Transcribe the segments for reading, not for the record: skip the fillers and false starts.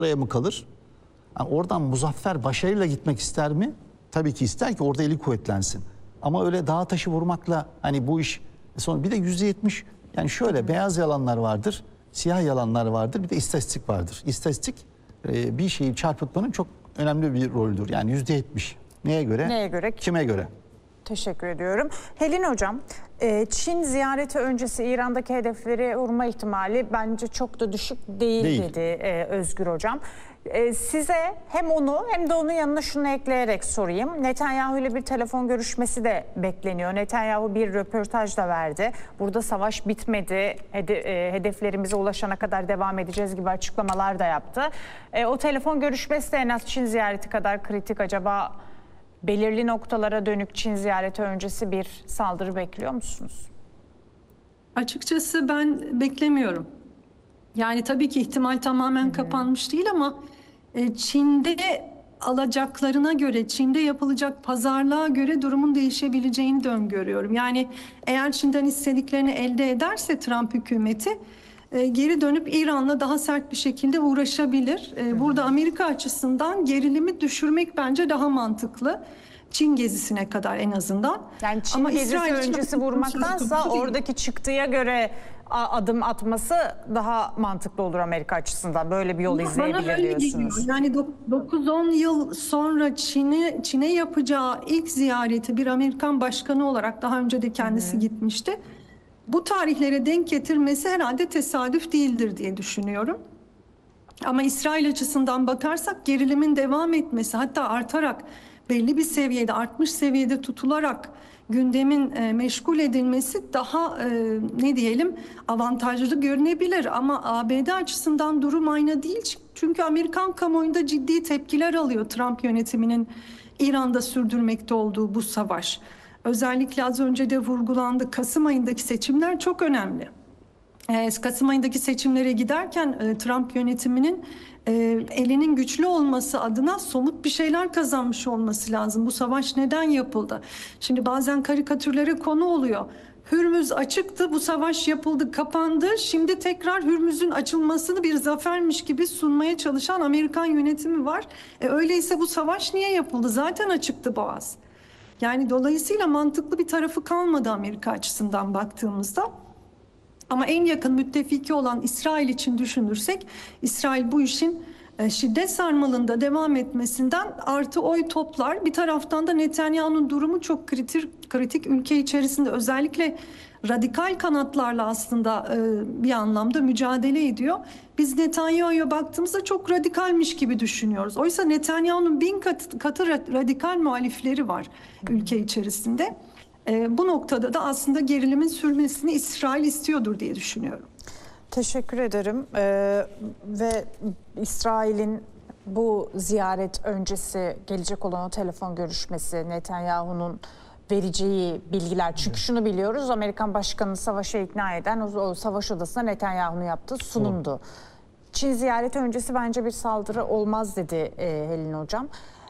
oraya mı kalır? Yani oradan muzaffer başarıyla gitmek ister mi? Tabii ki ister ki orada eli kuvvetlensin. Ama öyle dağ taşı vurmakla hani bu iş sonra bir de %70 yani şöyle beyaz yalanlar vardır, siyah yalanlar vardır, bir de istatistik vardır. İstatistik bir şeyi çarpıtmanın çok önemli bir roldür. Yani %70. Neye göre? Neye göre? Kime göre? Teşekkür ediyorum. Helin Hocam, Çin ziyareti öncesi İran'daki hedefleri vurma ihtimali bence çok da düşük değil. Dedi Özgür Hocam. Size hem onu hem de onun yanına şunu ekleyerek sorayım. Netanyahu ile bir telefon görüşmesi de bekleniyor. Netanyahu bir röportaj da verdi. Burada savaş bitmedi, hedeflerimize ulaşana kadar devam edeceğiz gibi açıklamalar da yaptı. O telefon görüşmesi de en az Çin ziyareti kadar kritik. Acaba belirli noktalara dönük Çin ziyareti öncesi bir saldırı bekliyor musunuz? Açıkçası ben beklemiyorum. Yani tabii ki ihtimal tamamen kapanmış değil ama Çin'de alacaklarına göre, Çin'de yapılacak pazarlığa göre durumun değişebileceğini de öngörüyorum. Yani eğer Çin'den istediklerini elde ederse Trump hükümeti geri dönüp İran'la daha sert bir şekilde uğraşabilir. Burada Amerika açısından gerilimi düşürmek bence daha mantıklı. Çin gezisine kadar en azından. Yani Çin ama gezisi İsrail öncesi vurmaktansa oradaki çıktıya göre adım atması daha mantıklı olur Amerika açısından. Böyle bir yol izleyebilir diyorsunuz. Yani 9-10 yıl sonra Çin'e yapacağı ilk ziyareti bir Amerikan başkanı olarak daha önce de kendisi gitmişti. Bu tarihlere denk getirmesi herhalde tesadüf değildir diye düşünüyorum. Ama İsrail açısından bakarsak gerilimin devam etmesi, hatta artarak belli bir seviyede, artmış seviyede tutularak gündemin meşgul edilmesi daha ne diyelim avantajlı görünebilir. Ama ABD açısından durum aynı değil. Çünkü Amerikan kamuoyunda ciddi tepkiler alıyor Trump yönetiminin İran'da sürdürmekte olduğu bu savaş. Özellikle az önce de vurgulandı, Kasım ayındaki seçimler çok önemli. Kasım ayındaki seçimlere giderken Trump yönetiminin elinin güçlü olması adına somut bir şeyler kazanmış olması lazım. Bu savaş neden yapıldı? Şimdi bazen karikatürlere konu oluyor. Hürmüz açıktı, bu savaş yapıldı, kapandı. Şimdi tekrar Hürmüz'ün açılmasını bir zafermiş gibi sunmaya çalışan Amerikan yönetimi var. Öyleyse bu savaş niye yapıldı? Zaten açıktı Boğaz. Yani dolayısıyla mantıklı bir tarafı kalmadı Amerika açısından baktığımızda. Ama en yakın müttefiki olan İsrail için düşünürsek, İsrail bu işin şiddet sarmalında devam etmesinden artı oy toplar. Bir taraftan da Netanyahu'nun durumu çok kritik ülke içerisinde, özellikle radikal kanatlarla aslında bir anlamda mücadele ediyor. Biz Netanyahu'ya baktığımızda çok radikalmiş gibi düşünüyoruz. Oysa Netanyahu'nun 1000 katı radikal muhalifleri var ülke içerisinde. Bu noktada da aslında gerilimin sürmesini İsrail istiyordur diye düşünüyorum. Teşekkür ederim. Ve İsrail'in bu ziyaret öncesi gelecek olan o telefon görüşmesi, Netanyahu'nun vereceği bilgiler. Çünkü şunu biliyoruz, Amerikan başkanını savaşa ikna eden o savaş odasına Netanyahu'nun yaptığı sunumdu. Çin ziyareti öncesi bence bir saldırı olmaz dedi Helin Hocam.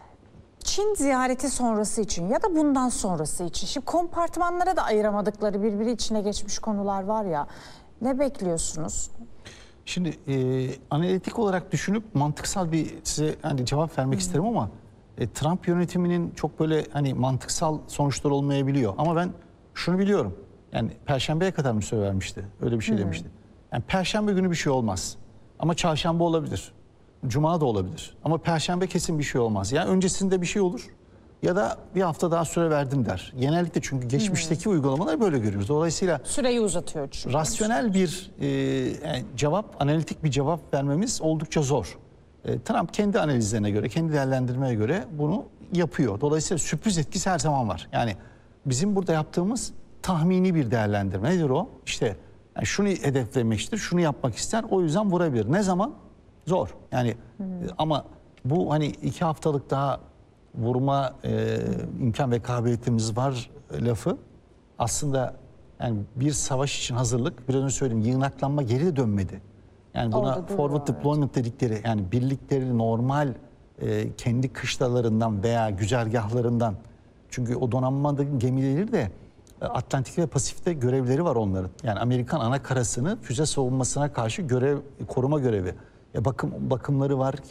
Çin ziyareti sonrası için ya da bundan sonrası için, şimdi kompartmanlara da ayıramadıkları birbiri içine geçmiş konular var ya, ne bekliyorsunuz? Şimdi analitik olarak düşünüp mantıksal bir size hani cevap vermek isterim ama Trump yönetiminin çok böyle hani mantıksal sonuçlar olmayabiliyor. Ama ben şunu biliyorum. Yani Perşembe'ye kadar mı söz vermişti? Öyle bir şey demişti. Yani Perşembe günü bir şey olmaz. Ama Çarşamba olabilir. Cuma da olabilir. Ama Perşembe kesin bir şey olmaz. Yani öncesinde bir şey olur ya da bir hafta daha süre verdim der. Genellikle çünkü geçmişteki uygulamalar böyle görüyoruz. Dolayısıyla süreyi uzatıyor çünkü. Rasyonel bir yani cevap, analitik bir cevap vermemiz oldukça zor. Trump kendi analizlerine göre, kendi değerlendirmeye göre bunu yapıyor. Dolayısıyla sürpriz etkisi her zaman var. Yani bizim burada yaptığımız tahmini bir değerlendirme. Nedir o? İşte yani şunu hedeflemiştir, şunu yapmak ister, o yüzden vurabilir. Ne zaman? Zor. Yani ama bu hani 2 haftalık daha vurma imkan ve kabiliyetimiz var lafı aslında yani bir savaş için hazırlık, biraz önce söyledim, yığınaklanma, geri de dönmedi. Yani buna forward deployment dedikleri, yani birlikleri normal kendi kışlalarından veya güzergahlarından, çünkü o donanmadaki gemileri de Atlantik ve Pasifik'te görevleri var onların. Yani Amerikan ana karasını füze savunmasına karşı koruma görevi. bakımları var.